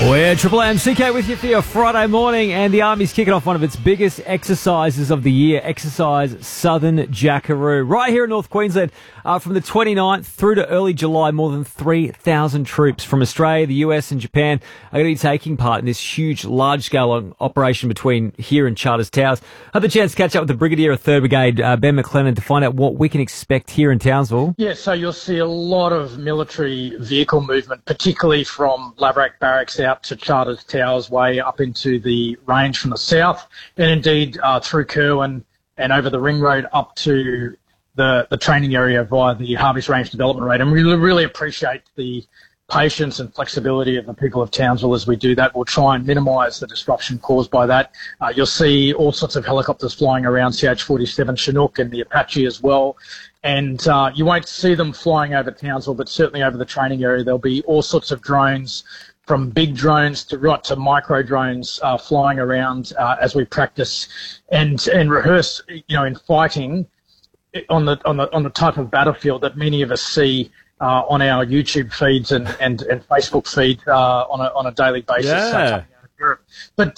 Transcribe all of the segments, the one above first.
We're Triple M CK with you for your Friday morning, and the Army's kicking off one of its biggest exercises of the year, Exercise Southern Jackaroo, right here in North Queensland. From the 29th through to early July, more than 3,000 troops from Australia, the US and Japan are going to be taking part in this huge, large-scale operation between here and Charters Towers. I had the chance to catch up with the Brigadier of 3rd Brigade, Ben McLennan, to find out what we can expect here in Townsville. Yeah, so you'll see a lot of military vehicle movement, particularly from Laverack Barracks out to Charters Towers way up into the range from the south, and indeed through Kerwin and over the ring road up to the training area via the Harvey's Range Development Rate. And we really appreciate the patience and flexibility of the people of Townsville as we do that. We'll try and minimise the disruption caused by that. You'll see all sorts of helicopters flying around CH-47 Chinook and the Apache as well. And you won't see them flying over Townsville, but certainly over the training area there'll be all sorts of drones, from big drones to right to micro drones flying around as we practice and rehearse, in fighting on the type of battlefield that many of us see on our YouTube feeds and Facebook feeds on a daily basis. Yeah. But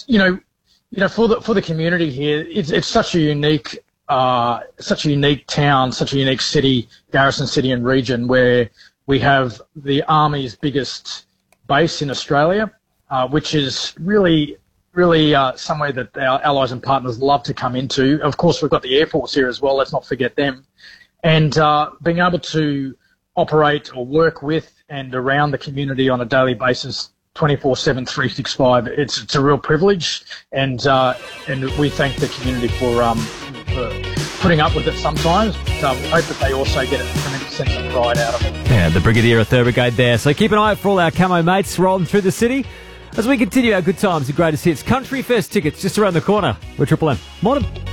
for the community here, it's such a unique town, such a unique city, garrison city and region, where we have the Army's biggest base in Australia, which is really somewhere that our allies and partners love to come into. Of course, we've got the Air Force here as well. Let's not forget them. And being able to operate or work with and around the community on a daily basis, 24/7, 365, it's a real privilege. And we thank the community for putting up with it sometimes. But we hope that they also get a tremendous sense of pride out of it. Yeah, the Brigadier of 3rd Brigade there. So keep an eye out for all our camo mates rolling through the city as we continue our good times, the greatest hits. Country Fest tickets just around the corner. We're Triple M. Morning.